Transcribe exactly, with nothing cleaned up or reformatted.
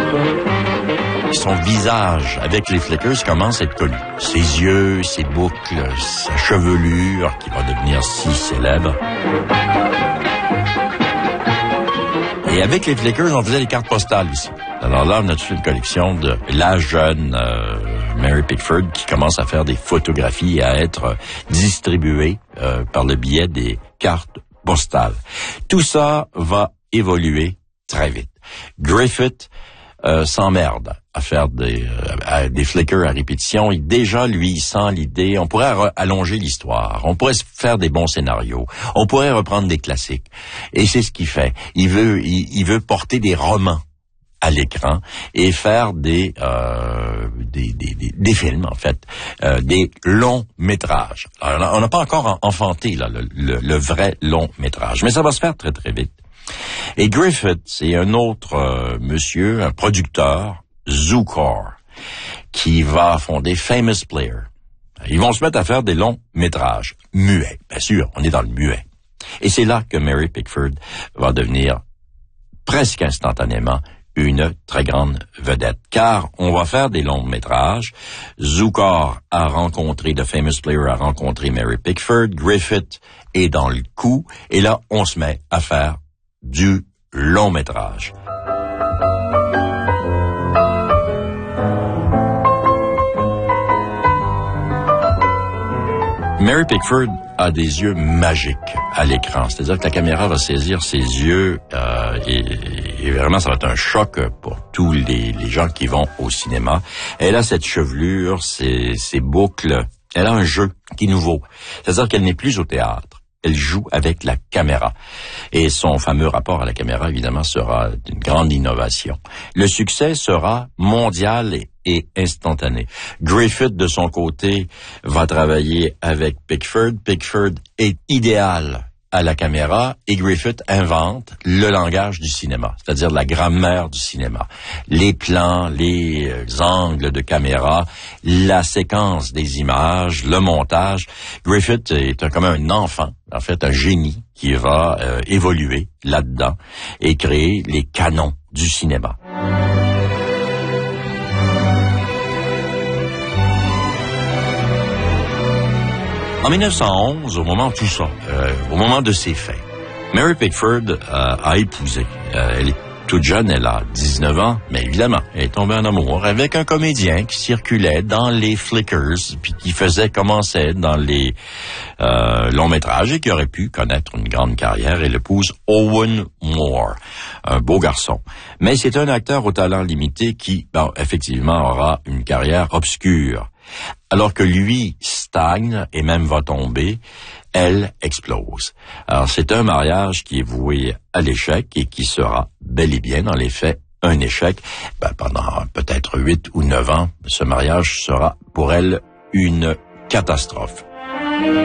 Son visage, avec les Flickers, commence à être connu. Ses yeux, ses boucles, sa chevelure, qui va devenir si célèbre. Et avec les Flickers, on faisait les cartes postales aussi. Alors là, on a toute une collection de la jeune euh, Mary Pickford qui commence à faire des photographies et à être distribuée euh, par le biais des cartes postales. Tout ça va évoluer très vite. Griffith euh, s'emmerde à faire des, euh, à, des Flickers à répétition. Et déjà, lui, il sent l'idée. On pourrait re- allonger l'histoire. On pourrait faire des bons scénarios. On pourrait reprendre des classiques. Et c'est ce qu'il fait. Il veut, il, il veut porter des romans à l'écran et faire des euh, des, des, des, des films, en fait, euh, des longs métrages. Alors, on n'a pas encore enfanté là, le, le, le vrai long métrage, mais ça va se faire très très vite. Et Griffith, c'est un autre euh, monsieur, un producteur, Zukor, qui va fonder Famous Player. Ils vont se mettre à faire des longs métrages, muets, bien sûr, on est dans le muet. Et c'est là que Mary Pickford va devenir presque instantanément une très grande vedette, car on va faire des longs métrages. Zukor a rencontré, The Famous Player a rencontré Mary Pickford, Griffith est dans le coup, et là, on se met à faire du long métrage. Mary Pickford a des yeux magiques à l'écran. C'est-à-dire que la caméra va saisir ses yeux euh, et, et vraiment, ça va être un choc pour tous les, les gens qui vont au cinéma. Elle a cette chevelure, ses, ses boucles. Elle a un jeu qui est nouveau. C'est-à-dire qu'elle n'est plus au théâtre. Elle joue avec la caméra. Et son fameux rapport à la caméra, évidemment, sera une grande innovation. Le succès sera mondial et, et instantané. Griffith, de son côté, va travailler avec Pickford. Pickford est idéal à la caméra et Griffith invente le langage du cinéma, c'est-à-dire la grammaire du cinéma. Les plans, les angles de caméra, la séquence des images, le montage. Griffith est un, comme un enfant, en fait un génie qui va euh, évoluer là-dedans et créer les canons du cinéma. En mille neuf cent onze, au moment de tout ça, euh, au moment de ses faits, Mary Pickford euh, a épousé. Euh, elle est toute jeune, elle a dix-neuf ans, mais évidemment, elle est tombée en amour avec un comédien qui circulait dans les Flickers, puis qui faisait, commençait dans les euh, longs métrages et qui aurait pu connaître une grande carrière. Elle épouse Owen Moore, un beau garçon. Mais c'est un acteur au talent limité qui, bon, effectivement, aura une carrière obscure. Alors que lui stagne et même va tomber, elle explose. Alors c'est un mariage qui est voué à l'échec et qui sera bel et bien dans les faits un échec. Ben, pendant peut-être huit ou neuf ans, ce mariage sera pour elle une catastrophe.